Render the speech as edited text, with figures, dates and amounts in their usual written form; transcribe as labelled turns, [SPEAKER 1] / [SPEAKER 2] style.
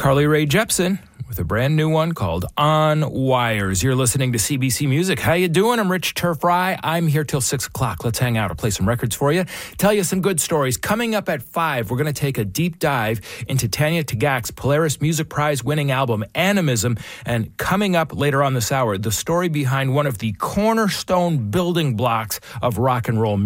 [SPEAKER 1] Carly Rae Jepsen with a brand new one called On Wires. You're listening to CBC Music. How you doing? I'm Rich Turf Rye. I'm here till 6 o'clock. Let's hang out. I'll play some records for you. Tell you some good stories. Coming up at 5, we're going to take a deep dive into Tanya Tagaq's Polaris Music Prize winning album, Animism. And coming up later on this hour, the story behind one of the cornerstone building blocks of rock and roll music.